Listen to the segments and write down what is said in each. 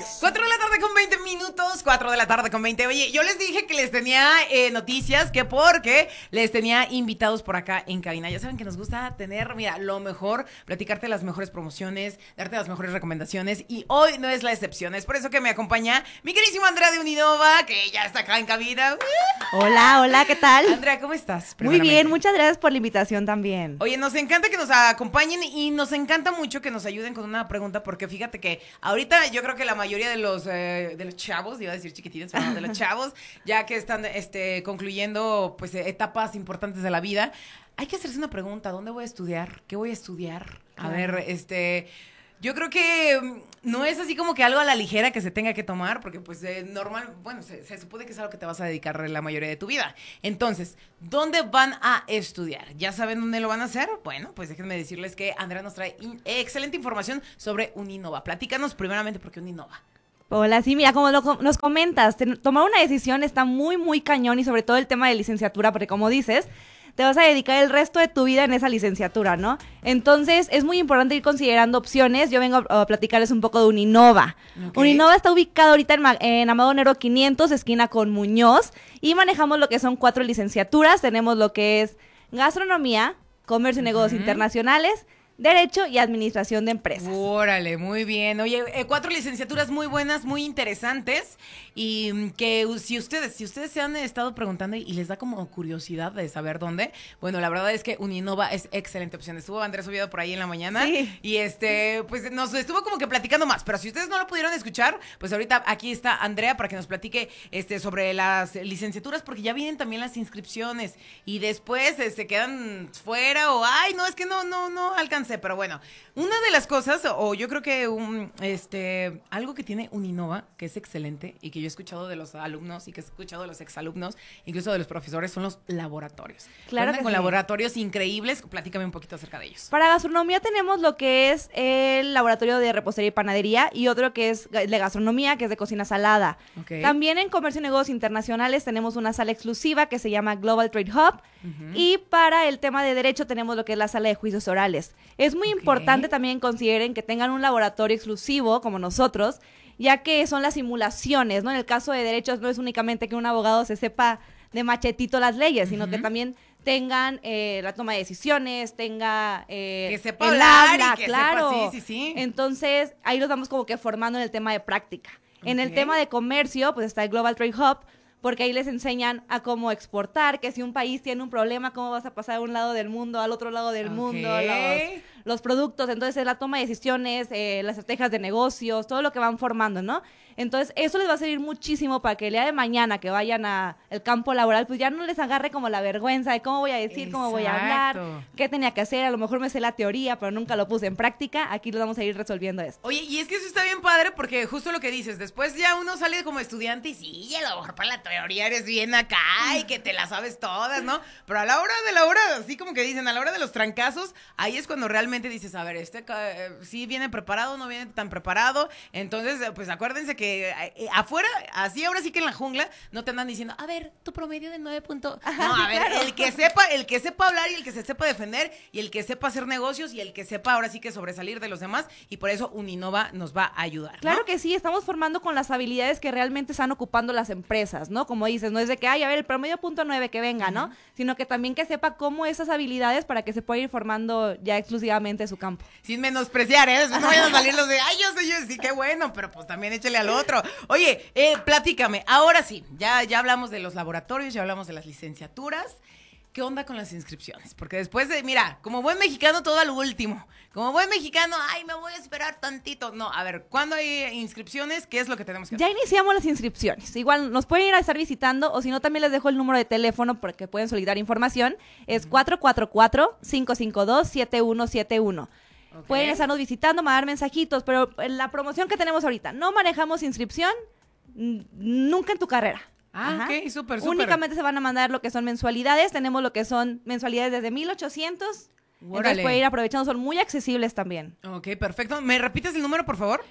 4 de la tarde con 20 minutos, 4 de la tarde con 20. Oye, yo les dije que les tenía noticias, que porque les tenía invitados por acá en cabina. Ya saben que nos gusta tener, mira, lo mejor, platicarte las mejores promociones, darte las mejores recomendaciones, y hoy no es la excepción. Es por eso que me acompaña mi queridísima Andrea de Uninova, que ya está acá en cabina. Hola, hola, ¿qué tal? Andrea, ¿cómo estás? Muy bien, muchas gracias por la invitación también. Oye, nos encanta que nos acompañen y nos encanta mucho que nos ayuden con una pregunta, porque fíjate que ahorita yo creo que la mayoría de los chavos, iba a decir chiquititos, pero de los chavos, ya que están concluyendo pues etapas importantes de la vida, hay que hacerse una pregunta: ¿dónde voy a estudiar? ¿Qué voy a estudiar? A ver, yo creo que no es así como que algo a la ligera que se tenga que tomar, porque pues normal, bueno, se supone que es algo que te vas a dedicar la mayoría de tu vida. Entonces, ¿dónde van a estudiar? ¿Ya saben dónde lo van a hacer? Bueno, pues déjenme decirles que Andrea nos trae excelente información sobre Uninova. Platícanos primeramente por qué Uninova. Hola, sí, mira, como nos comentas, tomar una decisión está muy, muy cañón, y sobre todo el tema de licenciatura, porque como dices, te vas a dedicar el resto de tu vida en esa licenciatura, ¿no? Entonces, es muy importante ir considerando opciones. Yo vengo a platicarles un poco de Uninova. Okay. Uninova está ubicado ahorita en Amado Nervo 500, esquina con Muñoz, y manejamos lo que son 4 licenciaturas. Tenemos lo que es gastronomía, comercio y negocios internacionales, Derecho y Administración de Empresas. Órale, muy bien. Oye, 4 licenciaturas muy buenas, muy interesantes, y que si ustedes se han estado preguntando y les da como curiosidad de saber dónde, bueno, la verdad es que Uninova es excelente opción. Estuvo Andrés Oviedo por ahí en la mañana, sí, y pues nos estuvo como que platicando más, pero si ustedes no lo pudieron escuchar, pues ahorita aquí está Andrea para que nos platique sobre las licenciaturas, porque ya vienen también las inscripciones y después se quedan fuera o ay, no, es que no alcanzan. Pero bueno, una de las cosas, o yo creo que algo que tiene Uninova, que es excelente y que yo he escuchado de los alumnos y que he escuchado de los exalumnos, incluso de los profesores, son los laboratorios. Claro que con sí. Laboratorios increíbles. Platícame un poquito acerca de ellos. Para gastronomía tenemos lo que es el laboratorio de repostería y panadería, y otro que es de gastronomía, que es de cocina salada. Okay. También en comercio y negocios internacionales tenemos una sala exclusiva que se llama Global Trade Hub, y para el tema de derecho tenemos lo que es la sala de juicios orales. Es muy importante también consideren que tengan un laboratorio exclusivo como nosotros, ya que son las simulaciones, ¿no? En el caso de derechos no es únicamente que un abogado se sepa de machetito las leyes, sino que también tengan la toma de decisiones, tenga que sepa hablar y que claro. Sepa, sí. Entonces, ahí los vamos como que formando en el tema de práctica. En el tema de comercio, pues está el Global Trade Hub, porque ahí les enseñan a cómo exportar, que si un país tiene un problema, cómo vas a pasar de un lado del mundo al otro lado del mundo, los productos. Entonces, la toma de decisiones, las estrategias de negocios, todo lo que van formando, ¿no? Entonces, eso les va a servir muchísimo para que el día de mañana que vayan al campo laboral, pues ya no les agarre como la vergüenza de cómo voy a decir, cómo voy a hablar, qué tenía que hacer. A lo mejor me sé la teoría, pero nunca lo puse en práctica. Aquí lo vamos a ir resolviendo esto. Oye, y es que eso está bien padre, porque justo lo que dices, después ya uno sale como estudiante y sí, a lo mejor para la teoría eres bien acá y que te la sabes todas, ¿no? Pero a la hora de la hora, así como que dicen, a la hora de los trancazos, ahí es cuando realmente dices, a ver, sí viene preparado, no viene tan preparado. Entonces, pues acuérdense que afuera, así ahora sí que en la jungla, no te andan diciendo, a ver, tu promedio de 9 puntos. No, a ver, claro. el que sepa hablar y el que se sepa defender y el que sepa hacer negocios y el que sepa ahora sí que sobresalir de los demás, y por eso Uninova nos va a ayudar, ¿no? Claro que sí, estamos formando con las habilidades que realmente están ocupando las empresas, ¿no? Como dices, no es de que, ay, a ver, el promedio .9 que venga, ¿no? Sino que también que sepa cómo esas habilidades para que se pueda ir formando ya exclusivamente su campo. Sin menospreciar, ¿eh? No vayan a salir los de, ay, yo, sí, qué bueno, pero pues también échale al otro. Oye, platícame, ahora sí, ya hablamos de los laboratorios, ya hablamos de las licenciaturas. ¿Qué onda con las inscripciones? Porque después mira, como buen mexicano, todo a lo último. Como buen mexicano, ay, me voy a esperar tantito. No, a ver, ¿cuándo hay inscripciones? ¿Qué es lo que tenemos que hacer? Ya iniciamos las inscripciones. Igual nos pueden ir a estar visitando, o si no, también les dejo el número de teléfono porque pueden solicitar información. Es 444-552-7171. Okay. Pueden estarnos visitando, mandar mensajitos, pero la promoción que tenemos ahorita, no manejamos inscripción nunca en tu carrera. Ok, súper. Únicamente se van a mandar lo que son mensualidades. Tenemos lo que son mensualidades desde 1,800 Entonces puede ir aprovechando, son muy accesibles también. Ok, perfecto. ¿Me repites el número, por favor?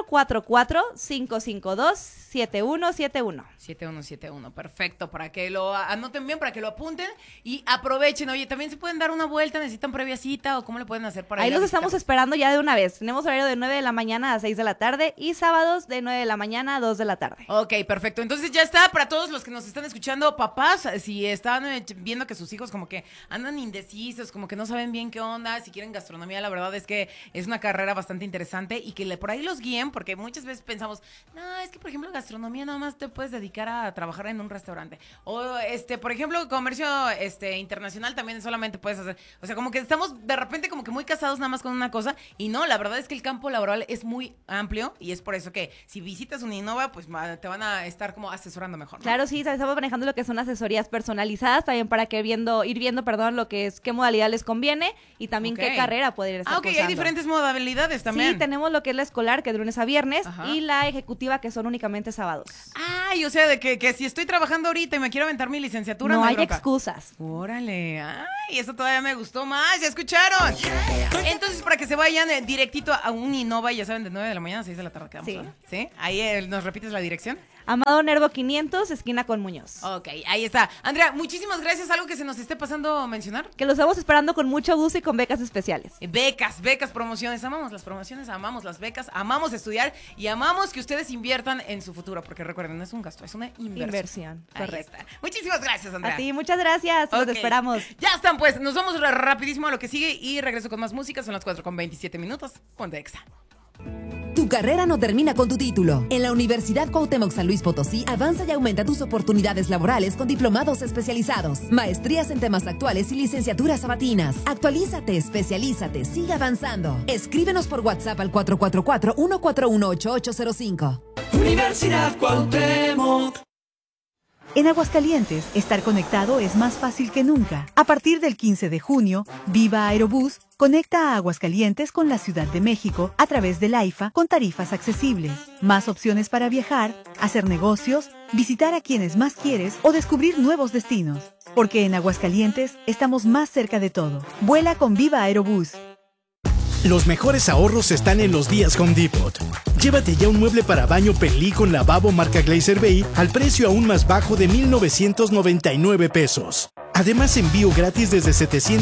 444-552-7171. 7171, perfecto, para que lo anoten bien, para que lo apunten y aprovechen. Oye, también se pueden dar una vuelta, necesitan previa cita o cómo le pueden hacer para Ahí ir a los estamos visitarlos? esperando ya de una vez. Tenemos horario de 9 de la mañana a 6 de la tarde y sábados de 9 de la mañana a 2 de la tarde. Ok, perfecto. Entonces ya está para todos los que nos están escuchando, papás, si están viendo que sus hijos como que andan indecisos, como que no saben bien qué onda, si quieren gastronomía, la verdad es que es una carrera bastante interesante y que por ahí los guíen, porque muchas veces pensamos, no, es que por ejemplo gastronomía nada más te puedes dedicar a trabajar en un restaurante. O por ejemplo, comercio internacional también solamente puedes hacer. O sea, como que estamos de repente como que muy casados nada más con una cosa y no, la verdad es que el campo laboral es muy amplio y es por eso que si visitas Uninova, pues te van a estar como asesorando mejor, ¿no? Claro, sí, estamos manejando lo que son asesorías personalizadas también para que ir viendo lo que es, qué modalidad les conviene y también qué carrera poder estar ok, hay diferentes modalidades también. Sí, tenemos lo que es la escolar, que es de lunes a viernes, Ajá. y la ejecutiva, que son únicamente sábados. Ay, o sea, de que si estoy trabajando ahorita y me quiero aventar mi licenciatura, No hay bronca. excusas. Órale, ay, eso todavía me gustó más, ¿ya escucharon? Entonces, para que se vayan directito a Uninova, ya saben, de 9 de la mañana a 6 de la tarde quedamos, Sí. ¿verdad? ¿Sí? Ahí nos repites la dirección. Amado Nervo 500, esquina con Muñoz. Ok, ahí está. Andrea, muchísimas gracias. ¿Algo que se nos esté pasando mencionar? Que los estamos esperando con mucho gusto y con becas especiales. Becas, promociones. Amamos las promociones, amamos las becas, amamos estudiar y amamos que ustedes inviertan en su futuro, porque recuerden, no es un gasto, es una inversión. Correcto. Ahí está. Muchísimas gracias, Andrea. A ti, muchas gracias. Los Ok. esperamos. Ya están, pues. Nos vamos rapidísimo a lo que sigue y regreso con más música. Son las 4:27. Ponte Exa. Tu carrera no termina con tu título. En la Universidad Cuauhtémoc San Luis Potosí, avanza y aumenta tus oportunidades laborales con diplomados especializados, maestrías en temas actuales y licenciaturas sabatinas. Actualízate, especialízate, sigue avanzando. Escríbenos por WhatsApp al 444-141-8805. Universidad Cuauhtémoc. En Aguascalientes, estar conectado es más fácil que nunca. A partir del 15 de junio, Viva Aerobús conecta a Aguascalientes con la Ciudad de México a través del AIFA con tarifas accesibles. Más opciones para viajar, hacer negocios, visitar a quienes más quieres o descubrir nuevos destinos. Porque en Aguascalientes estamos más cerca de todo. Vuela con Viva Aerobús. Los mejores ahorros están en los días Home Depot. Llévate ya un mueble para baño Penly con lavabo marca Glacier Bay al precio aún más bajo de $1,999. Además, envío gratis desde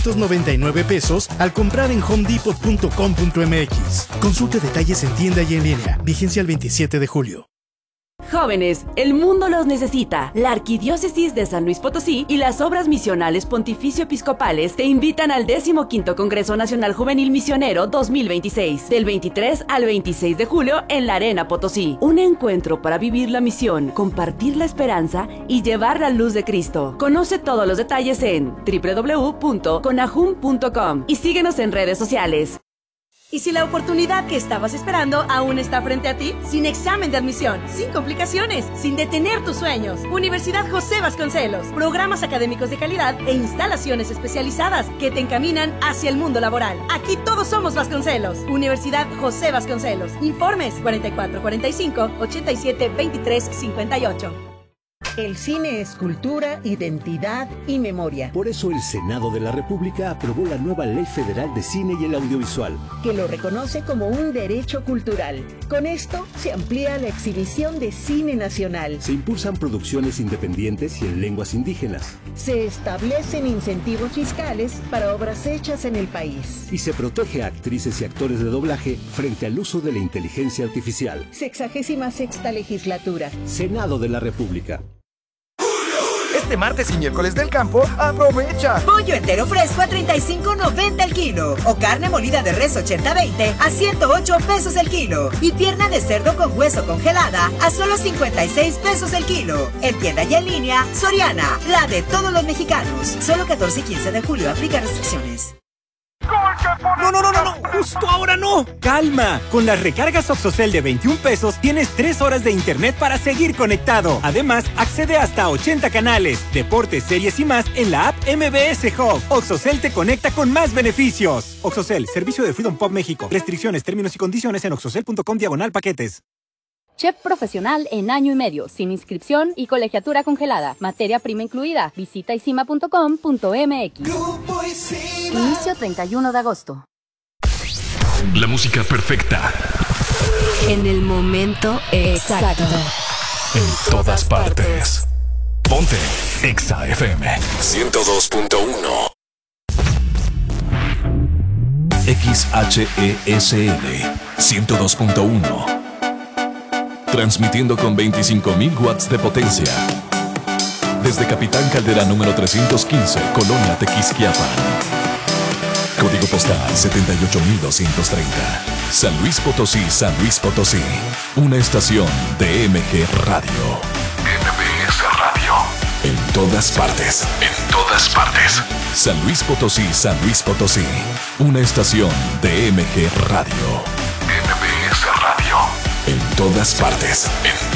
$799 al comprar en homedepot.com.mx. Consulte detalles en tienda y en línea. Vigencia el 27 de julio. Jóvenes, el mundo los necesita. La Arquidiócesis de San Luis Potosí y las Obras Misionales Pontificio Episcopales te invitan al 15º Congreso Nacional Juvenil Misionero 2026, del 23 al 26 de julio en la Arena Potosí. Un encuentro para vivir la misión, compartir la esperanza y llevar la luz de Cristo. Conoce todos los detalles en www.conajum.com y síguenos en redes sociales. ¿Y si la oportunidad que estabas esperando aún está frente a ti? Sin examen de admisión, sin complicaciones, sin detener tus sueños. Universidad José Vasconcelos. Programas académicos de calidad e instalaciones especializadas que te encaminan hacia el mundo laboral. Aquí todos somos Vasconcelos. Universidad José Vasconcelos. Informes 4445-872358. El cine es cultura, identidad y memoria. Por eso el Senado de la República aprobó la nueva Ley Federal de Cine y el Audiovisual, que lo reconoce como un derecho cultural. Con esto se amplía la exhibición de cine nacional. Se impulsan producciones independientes y en lenguas indígenas. Se establecen incentivos fiscales para obras hechas en el país. Y se protege a actrices y actores de doblaje frente al uso de la inteligencia artificial. 66ª legislatura. Senado de la República. Este martes y miércoles del campo, aprovecha. Pollo entero fresco a $35.90 el kilo. O carne molida de res 80-20 a $108 el kilo. Y pierna de cerdo con hueso congelada a solo $56 el kilo. En tienda y en línea, Soriana, la de todos los mexicanos. Solo 14 y 15 de julio, aplica restricciones. No, justo ahora no. Calma, con las recargas Oxocel de $21 tienes 3 horas de internet para seguir conectado. Además, accede hasta a 80 canales, deportes, series y más en la app MBS Hub. Oxocel te conecta con más beneficios. Oxocel, servicio de Freedom Pop México. Restricciones, términos y condiciones en oxocel.com/paquetes. Chef profesional en año y medio, sin inscripción y colegiatura congelada. Materia prima incluida. Visita isima.com.mx. Inicio 31 de agosto. La música perfecta. En el momento exacto. En todas partes. Ponte Exa FM 102.1. XHESL 102.1. Transmitiendo con 25.000 watts de potencia. Desde Capitán Caldera número 315, Colonia Tequisquiapan. Código postal 78230. San Luis Potosí, San Luis Potosí. Una estación de MG Radio. MBS Radio. En todas partes. En todas partes. San Luis Potosí, San Luis Potosí. Una estación de MG Radio. MBS Radio. En todas partes. En